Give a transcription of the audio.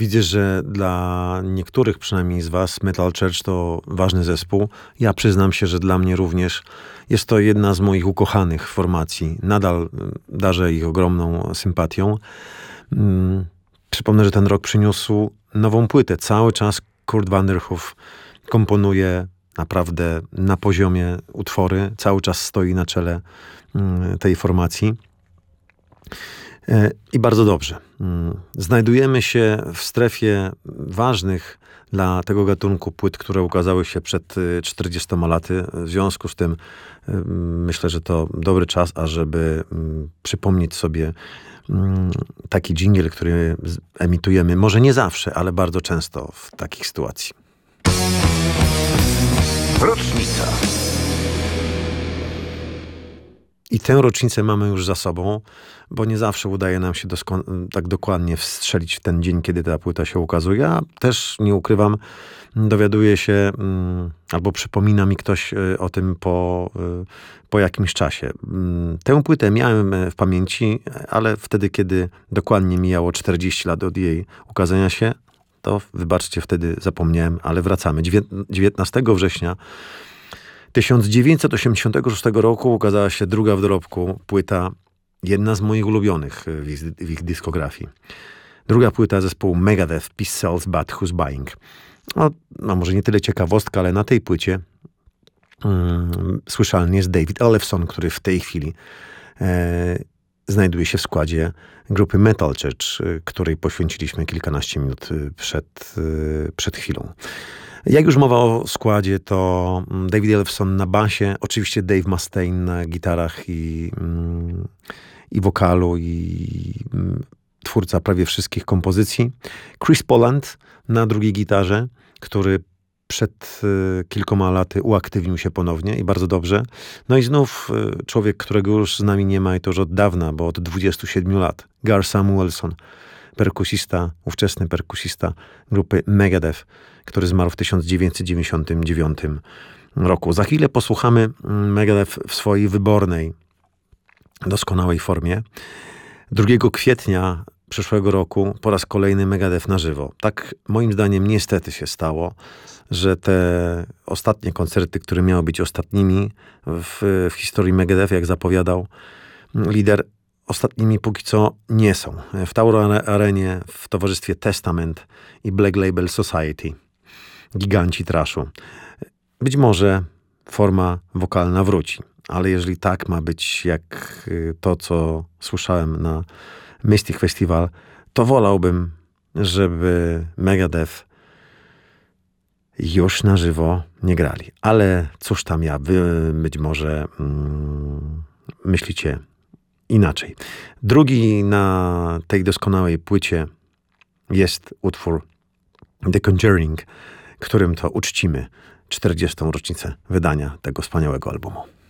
Widzę, że dla niektórych przynajmniej z was Metal Church to ważny zespół. Ja przyznam się, że dla mnie również jest to jedna z moich ukochanych formacji. Nadal darzę ich ogromną sympatią. Przypomnę, że ten rok przyniósł nową płytę. Cały czas Kurt Vanderhoof komponuje naprawdę na poziomie utwory. Cały czas stoi na czele tej formacji. I bardzo dobrze. Znajdujemy się w strefie ważnych dla tego gatunku płyt, które ukazały się przed 40 laty. W związku z tym myślę, że to dobry czas, ażeby przypomnieć sobie taki dżingiel, który emitujemy, może nie zawsze, ale bardzo często w takich sytuacji. Rocznica. I tę rocznicę mamy już za sobą, bo nie zawsze udaje nam się tak dokładnie wstrzelić w ten dzień, kiedy ta płyta się ukazuje. Ja też, nie ukrywam, dowiaduję się, albo przypomina mi ktoś o tym po jakimś czasie. Tę płytę miałem w pamięci, ale wtedy, kiedy dokładnie mijało 40 lat od jej ukazania się, to wybaczcie, wtedy zapomniałem, ale wracamy. 19 września 1986 roku ukazała się druga w dorobku płyta, jedna z moich ulubionych w ich dyskografii. Druga płyta zespołu Megadeth, Peace Sells, But Who's Buying. No może nie tyle ciekawostka, ale na tej płycie słyszalny jest David Ellefson, który w tej chwili znajduje się w składzie grupy Metal Church, której poświęciliśmy kilkanaście minut przed chwilą. Jak już mowa o składzie, to David Ellefson na basie, oczywiście Dave Mustaine na gitarach i wokalu i twórca prawie wszystkich kompozycji. Chris Poland na drugiej gitarze, który przed kilkoma laty uaktywnił się ponownie i bardzo dobrze. No i znów człowiek, którego już z nami nie ma i to już od dawna, bo od 27 lat. Gar Samuelson, perkusista, ówczesny perkusista grupy Megadeth, który zmarł w 1999 roku. Za chwilę posłuchamy Megadeth w swojej wybornej, doskonałej formie. 2 kwietnia przyszłego roku po raz kolejny Megadeth na żywo. Tak moim zdaniem niestety się stało, że te ostatnie koncerty, które miały być ostatnimi w historii Megadeth, jak zapowiadał lider, ostatnimi póki co nie są. W Tauro Arenie w towarzystwie Testament i Black Label Society. Giganci trashu. Być może forma wokalna wróci, ale jeżeli tak ma być jak to, co słyszałem na Mystic Festival, to wolałbym, żeby Megadeth już na żywo nie grali. Ale cóż tam ja, wy być może myślicie inaczej. Drugi na tej doskonałej płycie jest utwór The Conjuring, którym to uczcimy 40. rocznicę wydania tego wspaniałego albumu.